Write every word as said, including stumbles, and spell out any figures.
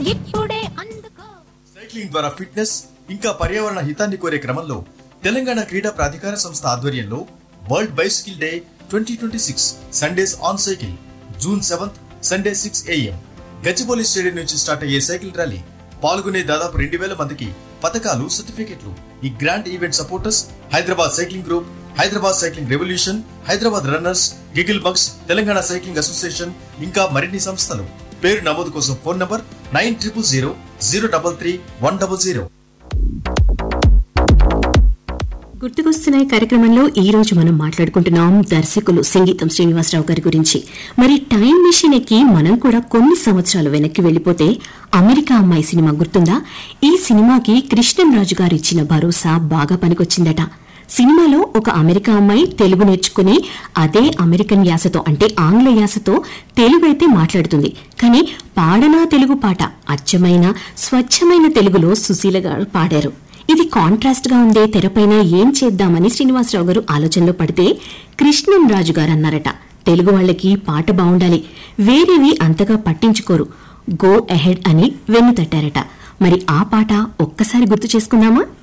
ఇప్పుడే అందుకో. సైక్లింగ్ ద్వారా ఫిట్నెస్ ఇంకా పర్యావరణ హితాన్ని కోరే క్రమంలో తెలంగాణ క్రీడా ప్రాధికార సంస్థ ఆధ్వర్యంలో world bicycle day twenty twenty six Sundays on cycle June seventh Sunday six AM Gachibowli stadium నుంచి స్టార్ట్ అయ్యే సైకిల్ ర్యాలీ. పాల్గొనే దాదాపు రెండు వేల మందికి పథకాలు, సర్టిఫికెట్లు. ఈ grand event supporters Hyderabad cycling group, Hyderabad cycling revolution, Hyderabad runners, giggle bugs, Telangana cycling association ఇంకా మరిన్ని సంస్థలు. పేరు నమోదు కోసం phone number nine triple zero zero double three one double zero. గుర్తుకొస్తున్నాయి కార్యక్రమంలో ఈ రోజు మనం మాట్లాడుకుంటున్నాం దర్శకులు సంగీతం శ్రీనివాసరావు గారి గురించి. మరి టైం మిషన్ ఎక్కి మనం కూడా కొన్ని సంవత్సరాలు వెనక్కి వెళ్లిపోతే అమెరికా అమ్మాయి సినిమా గుర్తుందా? ఈ సినిమాకి కృష్ణంరాజు గారు ఇచ్చిన భరోసా బాగా పనికొచ్చిందట. సినిమాలో ఒక అమెరికా అమ్మాయి తెలుగు నేర్చుకుని అదే అమెరికన్ యాసతో అంటే ఆంగ్ల యాసతో తెలుగు అయితే మాట్లాడుతుంది. కానీ పాడనా తెలుగు పాట అచ్చమైన స్వచ్ఛమైన తెలుగులో సుశీల గారు పాడారు. ఇది కాంట్రాస్ట్ గా ఉండే తెరపైన ఏం చేద్దామని శ్రీనివాసరావు గారు ఆలోచనలో పడితే కృష్ణంరాజు గారు అన్నారట, తెలుగు వాళ్లకి పాట బాగుండాలి, వేరేవి అంతగా పట్టించుకోరు, గో అహెడ్ అని వెన్ను తట్టారట. మరి ఆ పాట ఒక్కసారి గుర్తు చేసుకుందామా?